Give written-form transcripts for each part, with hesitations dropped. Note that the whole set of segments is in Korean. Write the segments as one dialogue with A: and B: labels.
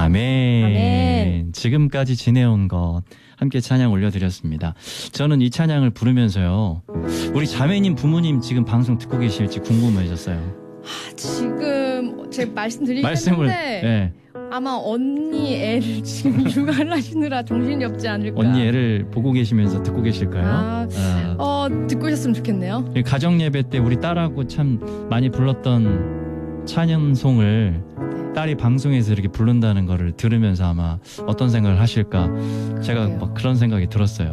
A: 아멘.
B: 아멘.
A: 지금까지 지내온 것 함께 찬양 올려드렸습니다. 저는 이 찬양을 부르면서요, 우리 자매님 부모님 지금 방송 듣고 계실지 궁금해졌어요.
B: 지금 제가 말씀드리긴
A: 말씀을
B: 했는데
A: 네.
B: 아마 언니 애를 지금 육아를 하시느라 정신이 없지 않을까.
A: 언니 애를 보고 계시면서 듣고 계실까요?
B: 듣고 계셨으면 좋겠네요.
A: 가정 예배 때 우리 딸하고 참 많이 불렀던 찬양송을 딸이 방송에서 이렇게 부른다는 거를 들으면서 아마 어떤 생각을 하실까, 제가
B: 그러게요.
A: 막 그런 생각이 들었어요.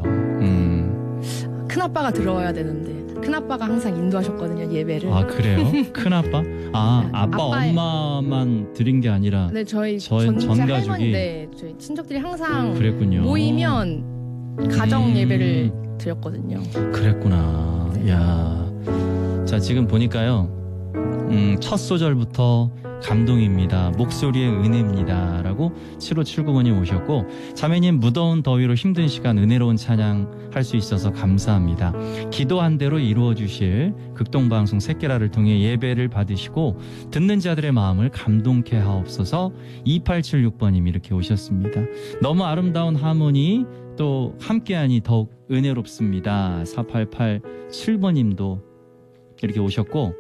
B: 큰아빠가 들어와야 되는데 큰아빠가 항상 인도하셨거든요, 예배를.
A: 아, 그래요? 큰아빠? 아, 아빠
B: 아빠의-
A: 엄마만 드린 게 아니라
B: 네, 저희
A: 전
B: 제
A: 가족이?
B: 할머니, 네, 저희 친척들이 항상
A: 그랬군요.
B: 모이면 가정 예배를 드렸거든요.
A: 그랬구나.
B: 네.
A: 야, 자, 지금 보니까요, 첫 소절부터 감동입니다. 목소리의 은혜입니다. 라고 7579번님 오셨고, 자매님 무더운 더위로 힘든 시간 은혜로운 찬양 할 수 있어서 감사합니다. 기도한 대로 이루어 주실 극동방송 새끼라를 통해 예배를 받으시고 듣는 자들의 마음을 감동케 하옵소서. 2876번님 이렇게 오셨습니다. 너무 아름다운 하모니 또 함께하니 더욱 은혜롭습니다. 4887번님도 이렇게 오셨고,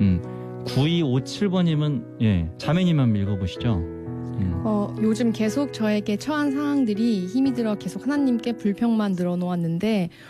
A: 9257번님은 예, 자매님 한번 읽어보시죠.
B: 요즘 계속 저에게 처한 상황들이 힘이 들어 계속 하나님께 불평만 늘어놓았는데